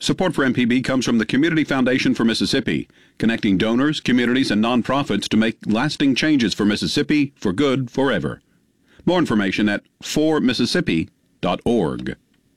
Support for MPB comes from the Community Foundation for Mississippi, connecting donors, communities, and nonprofits to make lasting changes for Mississippi for good forever. More information at formississippi.org.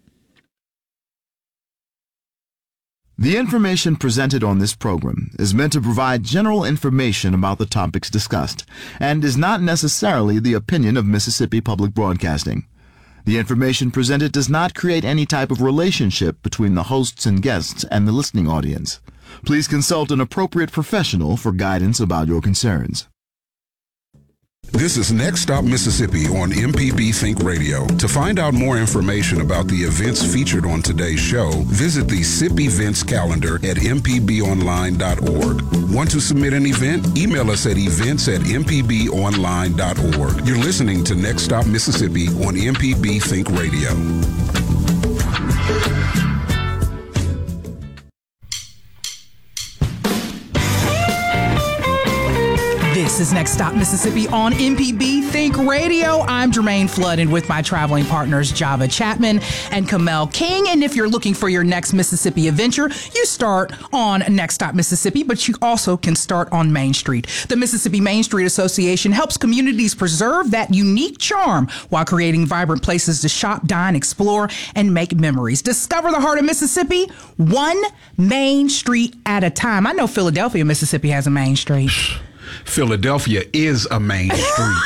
The information presented on this program is meant to provide general information about the topics discussed and is not necessarily the opinion of Mississippi Public Broadcasting. The information presented does not create any type of relationship between the hosts and guests and the listening audience. Please consult an appropriate professional for guidance about your concerns. This is Next Stop Mississippi on MPB Think Radio. To find out more information about the events featured on today's show, visit the SIP events calendar at mpbonline.org. Want to submit an event? Email us at events@mpbonline.org. You're listening to Next Stop Mississippi on MPB Think Radio. This is Next Stop Mississippi on MPB Think Radio. I'm Jermaine Flood, and with my traveling partners Java Chapman and Kamel King. And if you're looking for your next Mississippi adventure, you start on Next Stop Mississippi, but you also can start on Main Street. The Mississippi Main Street Association helps communities preserve that unique charm while creating vibrant places to shop, dine, explore, and make memories. Discover the heart of Mississippi, one Main Street at a time. I know Philadelphia, Mississippi has a Main Street. Philadelphia is a main street.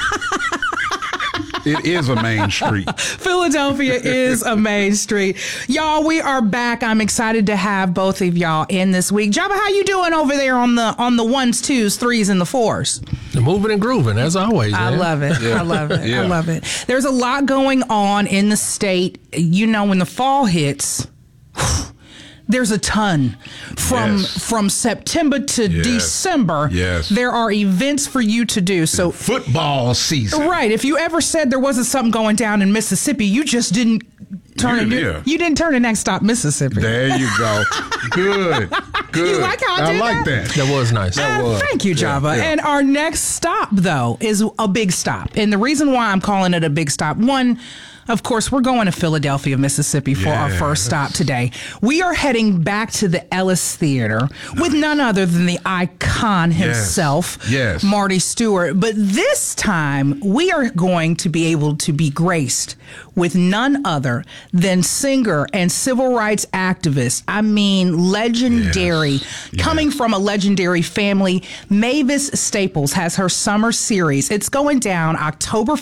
It is a main street. Philadelphia is a main street. Y'all, we are back. I'm excited to have both of y'all in this week. Jabba, how you doing over there on the ones, twos, threes, and the fours? Moving and grooving, as always. I love it. Yeah. I love it. Yeah. I love it. There's a lot going on in the state. You know, when the fall hits, there's a ton from September to December. Yes. There are events for you to do. So football season. Right. If you ever said there wasn't something going down in Mississippi, you just didn't turn it. You didn't turn to Next Stop Mississippi. There you go. Good. You like how I did like that? That was nice. That was. Thank you, Java. Yeah. And our next stop, though, is a big stop. And the reason why I'm calling it a big stop, one, of course, we're going to Philadelphia, Mississippi for our first stop today. We are heading back to the Ellis Theater with none other than the icon himself, Marty Stewart. But this time, we are going to be able to be graced with none other than singer and civil rights activist, legendary, coming from a legendary family. Mavis Staples has her summer series. It's going down October